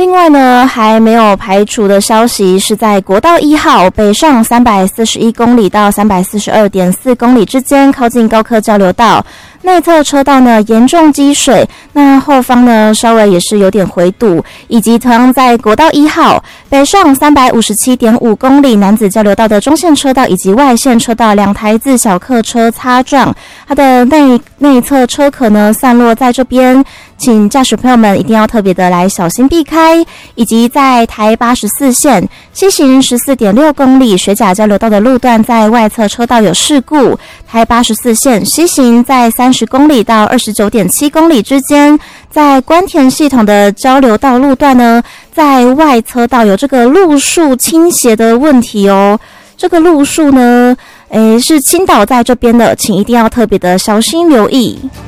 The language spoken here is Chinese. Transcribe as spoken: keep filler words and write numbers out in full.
另外呢，还没有排除的消息是在国道一号北上三百四十一公里到三百四十二点四公里之间，靠近高科交流道内侧车道呢严重积水，那后方呢稍微也是有点回堵，以及同样在国道一号北上三百五十七点五公里男子交流道的中线车道以及外线车道两台自小客车擦撞，它的内内侧车壳呢散落在这边，请驾驶朋友们一定要特别的来小心避开。以及在台八十四线西行 十四点六公里水甲交流道的路段，在外侧车道有事故，台八十四线西行在三十公里到二十九点七公里之间，在关田系统的交流道路段呢，在外车道有这个路树倾斜的问题哦。这个路树呢，诶是倾倒在这边的，请一定要特别的小心留意。